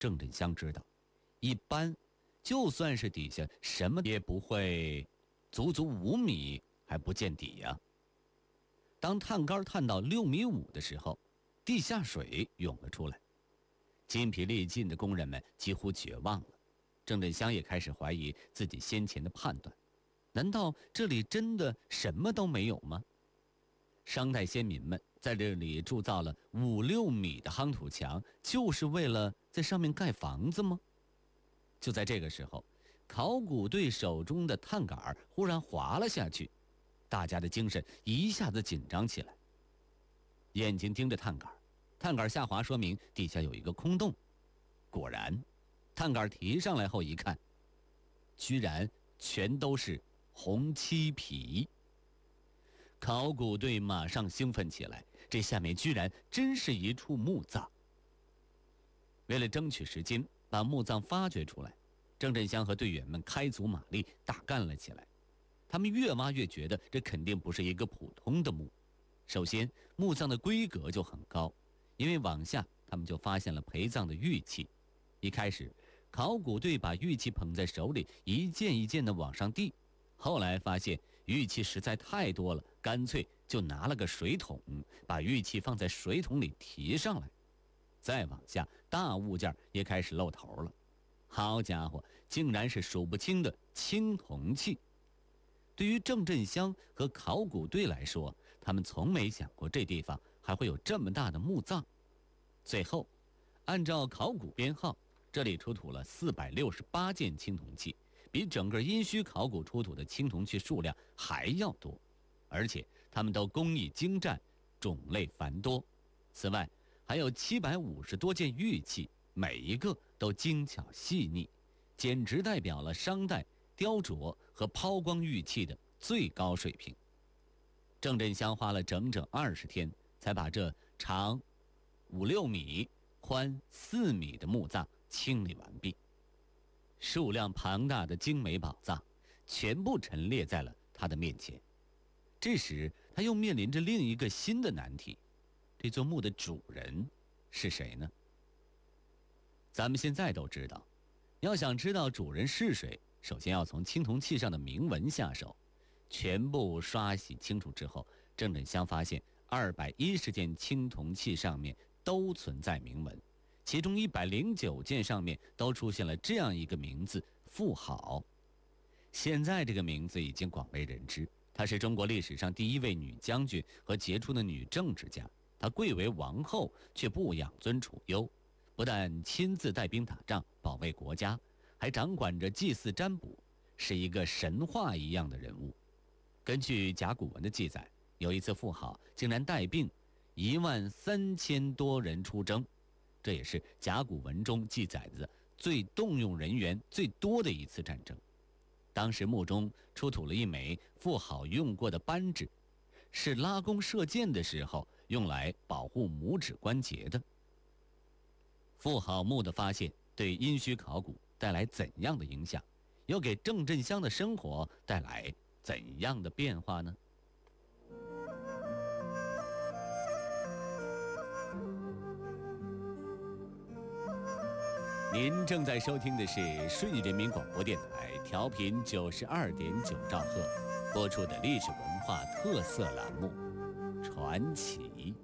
郑振香知道，一般就算是底下什么也不会，足足5米还不见底呀。当探杆探到6.5米的时候，地下水涌了出来，筋疲力尽的工人们几乎绝望了。郑振香也开始怀疑自己先前的判断，难道这里真的什么都没有吗？商代先民们在这里铸造了5-6米的夯土墙，就是为了在上面盖房子吗？就在这个时候，考古队手中的探杆忽然滑了下去，大家的精神一下子紧张起来，眼睛盯着探杆，探杆下滑说明底下有一个空洞。果然，探杆提上来后一看，居然全都是红漆皮。考古队马上兴奋起来，这下面居然真是一处墓葬。为了争取时间把墓葬发掘出来，郑振香和队员们开足马力大干了起来。他们越挖越觉得这肯定不是一个普通的墓。首先，墓葬的规格就很高，因为往下他们就发现了陪葬的玉器。一开始，考古队把玉器捧在手里，一件一件的往上递。后来发现玉器实在太多了，干脆就拿了个水桶，把玉器放在水桶里提上来。再往下，大物件也开始露头了。好家伙，竟然是数不清的青铜器。对于郑振香和考古队来说，他们从没想过这地方还会有这么大的墓葬。最后，按照考古编号，这里出土了468件青铜器，比整个殷墟考古出土的青铜器数量还要多，而且它们都工艺精湛，种类繁多。此外，还有750多件玉器，每一个都精巧细腻，简直代表了商代雕琢和抛光玉器的最高水平。郑振香花了整整20天，才把这长5-6米、宽4米的墓葬清理完毕。数量庞大的精美宝藏全部陈列在了他的面前。这时他又面临着另一个新的难题，这座墓的主人是谁呢？咱们现在都知道，要想知道主人是谁，首先要从青铜器上的铭文下手。全部刷洗清楚之后，郑振香发现210件青铜器上面都存在铭文，其中109件上面都出现了这样一个名字妇好。现在这个名字已经广为人知，她是中国历史上第一位女将军和杰出的女政治家。她贵为王后，却不养尊处优，不但亲自带兵打仗保卫国家，还掌管着祭祀占卜，是一个神话一样的人物。根据甲骨文的记载，有一次妇好竟然带病13000多人出征，这也是甲骨文中记载的最动用人员最多的一次战争。当时墓中出土了一枚妇好用过的扳指，是拉弓射箭的时候用来保护拇指关节的。妇好墓的发现对殷墟考古带来怎样的影响，又给郑振香的生活带来怎样的变化呢？您正在收听的是顺义人民广播电台，调频92.9兆赫，播出的历史文化特色栏目《传奇》。